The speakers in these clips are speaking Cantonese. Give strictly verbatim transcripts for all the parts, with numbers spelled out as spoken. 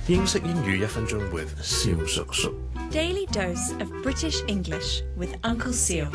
英式英語一分鐘 with 蕭叔叔。 Daily dose of British English with Uncle Seal.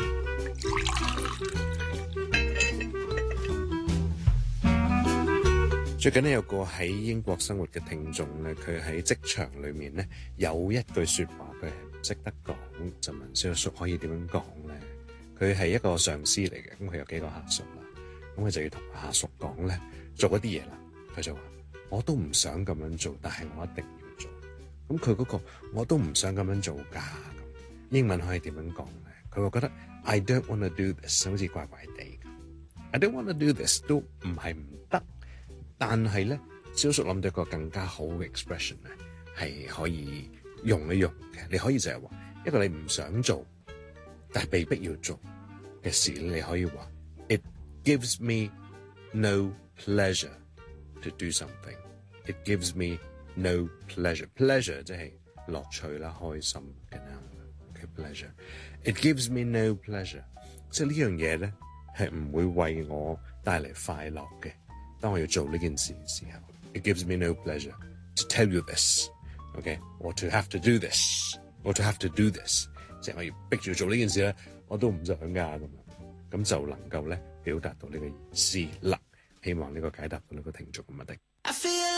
最近呢，有個喺英國生活嘅聽眾咧，佢喺職場裏面咧有一句說話佢係唔識得講，就問蕭叔可以點樣講咧？佢係一個上司嚟嘅，咁佢有幾個下屬啦，咁佢就要同下屬講咧做一啲嘢啦。佢就話我都唔想咁樣做，但係我一定要做。咁佢嗰個我都唔想咁樣做㗎。咁英文可以點樣講咧？佢會覺得 I don't want to do this 好似怪怪地咁。I don't want to do this 都唔係唔得，但係咧，蕭叔諗到一個更加好嘅 expression 咧，係可以用一用嘅。你可以就係話一個你唔想做，但係被逼要做嘅事，你可以話 It gives me no pleasure to do something. It gives me no pleasure. Pleasure 即係樂趣啦、開心嘅啦。Okay, pleasure. It gives me no pleasure. 即係呢樣嘢咧，係唔會為我帶嚟快樂嘅。當我要做呢件事嘅時候 ，It gives me no pleasure to tell you this, okay, or to have to do this, or to have to do this。即係我要逼住做呢件事咧，我都唔想㗎咁樣，咁就能夠咧表達到呢個意思啦。希望呢個解答到呢個聽眾嘅問題。